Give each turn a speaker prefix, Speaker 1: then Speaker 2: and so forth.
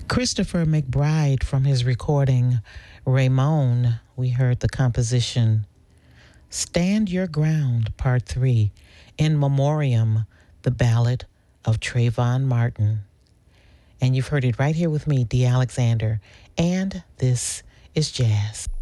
Speaker 1: Christopher McBride from his recording Raymond, we heard the composition Stand Your Ground, Part 3, In Memoriam, the Ballad of Trayvon Martin. And you've heard it right here with me, Dee Alexander, and this is Jazz.